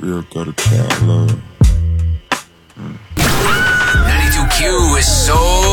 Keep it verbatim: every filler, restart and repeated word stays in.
still got a child love. ninety-two Q is so